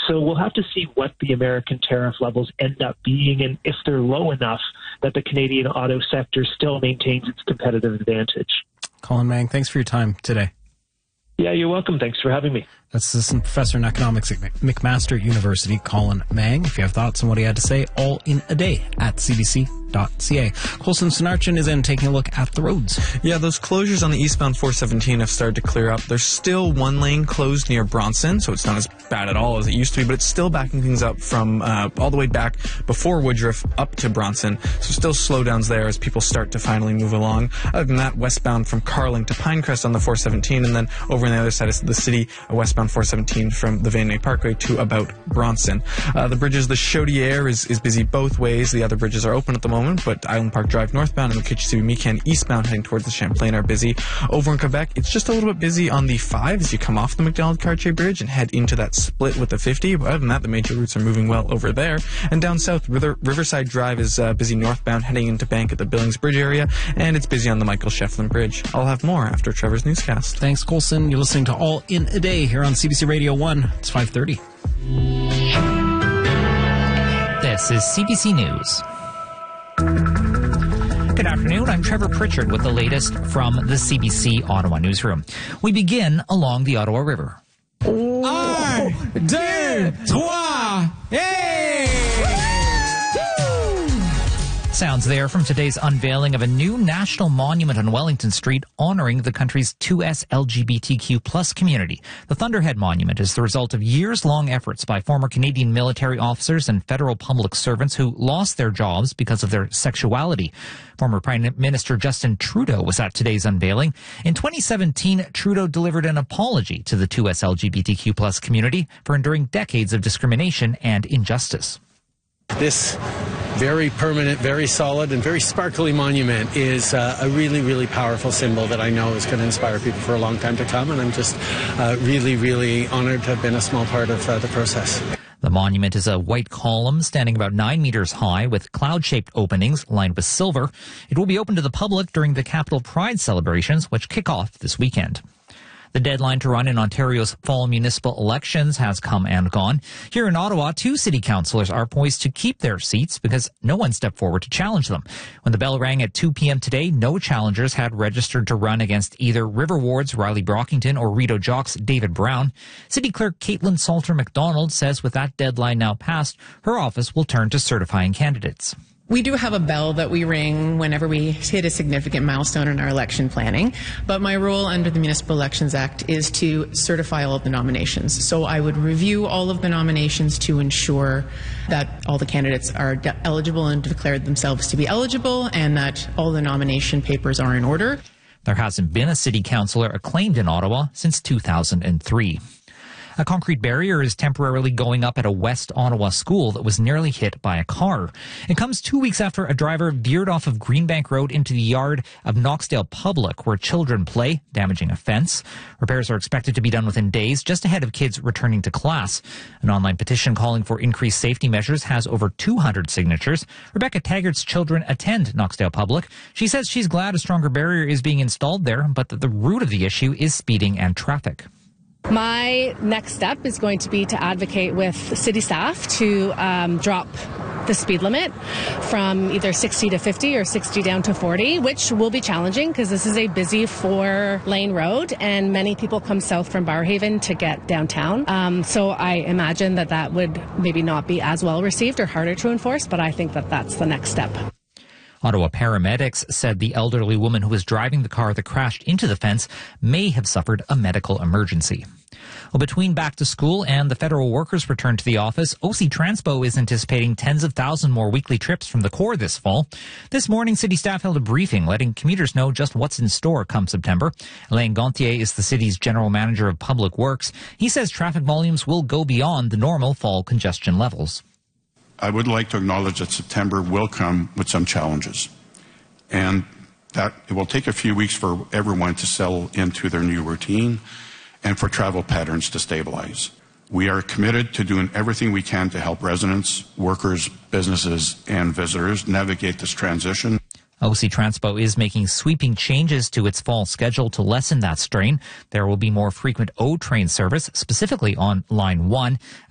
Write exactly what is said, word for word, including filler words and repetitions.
So we'll have to see what the American tariff levels end up being and if they're low enough that the Canadian auto sector still maintains its competitive advantage. Colin Mang, thanks for your time today. Yeah, you're welcome. Thanks for having me. That's Assistant Professor in Economics at McMaster University, Colin Mang. If you have thoughts on what he had to say, all in a day at c b c dot c a. Colson Sonarchin is in taking a look at the roads. Yeah, those closures on the eastbound four seventeen have started to clear up. There's still one lane closed near Bronson, so it's not as bad at all as it used to be, but it's still backing things up from uh, all the way back before Woodruff up to Bronson. So still slowdowns there as people start to finally move along. Other than that, westbound from Carling to Pinecrest on the four seventeen, and then over on the other side of the city, uh, westbound four seventeen from the Van Nuys Parkway to about Bronson. Uh, the bridges, the Chaudière is, is busy both ways. The other bridges are open at the moment, but Island Park Drive northbound and the Kitchissippi-Mecan eastbound heading towards the Champlain are busy. Over in Quebec, it's just a little bit busy on the five as you come off the McDonald-Cartier Bridge and head into that split with the fifty. But other than that, the major routes are moving well over there. And down south, River, Riverside Drive is uh, busy northbound heading into Bank at the Billings Bridge area, and it's busy on the Michael Shefflin Bridge. I'll have more after Trevor's newscast. Thanks, Colson. You're listening to All in a Day here on C B C Radio one. It's five thirty. This is C B C News. Good afternoon. I'm Trevor Pritchard with the latest from the C B C Ottawa newsroom. We begin along the Ottawa River. Un, deux, trois, hey! Sounds there from today's unveiling of a new national monument on Wellington Street honoring the country's two S L G B T Q plus community. The Thunderhead Monument is the result of years-long efforts by former Canadian military officers and federal public servants who lost their jobs because of their sexuality. Former Prime Minister Justin Trudeau was at today's unveiling. In twenty seventeen, Trudeau delivered an apology to the two S L G B T Q plus community for enduring decades of discrimination and injustice. This very permanent, very solid, and very sparkly monument is uh, a really, really powerful symbol that I know is going to inspire people for a long time to come, and I'm just uh, really, really honored to have been a small part of uh, the process. The monument is a white column standing about nine meters high with cloud-shaped openings lined with silver. It will be open to the public during the Capital Pride celebrations, which kick off this weekend. The deadline to run in Ontario's fall municipal elections has come and gone. Here in Ottawa, two city councillors are poised to keep their seats because no one stepped forward to challenge them. When the bell rang at two p.m. today, no challengers had registered to run against either River Ward's Riley Brockington or Rideau Jock's David Brown. City Clerk Caitlin Salter McDonald says with that deadline now passed, her office will turn to certifying candidates. We do have a bell that we ring whenever we hit a significant milestone in our election planning, but my role under the Municipal Elections Act is to certify all of the nominations. So I would review all of the nominations to ensure that all the candidates are de- eligible and declared themselves to be eligible and that all the nomination papers are in order. There hasn't been a city councillor acclaimed in Ottawa since two thousand three. A concrete barrier is temporarily going up at a West Ottawa school that was nearly hit by a car. It comes two weeks after a driver veered off of Greenbank Road into the yard of Knoxdale Public, where children play, damaging a fence. Repairs are expected to be done within days, just ahead of kids returning to class. An online petition calling for increased safety measures has over two hundred signatures. Rebecca Taggart's children attend Knoxdale Public. She says she's glad a stronger barrier is being installed there, but that the root of the issue is speeding and traffic. My next step is going to be to advocate with city staff to um, drop the speed limit from either sixty to fifty or sixty down to forty, which will be challenging because this is a busy four-lane road and many people come south from Barrhaven to get downtown. Um, so I imagine that that would maybe not be as well received or harder to enforce, but I think that that's the next step. Ottawa paramedics said the elderly woman who was driving the car that crashed into the fence may have suffered a medical emergency. Well, between back to school and the federal workers' return to the office, O C Transpo is anticipating tens of thousands more weekly trips from the Core this fall. This morning, city staff held a briefing letting commuters know just what's in store come September. Alain Gontier is the city's general manager of public works. He says traffic volumes will go beyond the normal fall congestion levels. I would like to acknowledge that September will come with some challenges, and that it will take a few weeks for everyone to settle into their new routine and for travel patterns to stabilize. We are committed to doing everything we can to help residents, workers, businesses, and visitors navigate this transition. O C Transpo is making sweeping changes to its fall schedule to lessen that strain. There will be more frequent O train service, specifically on Line one.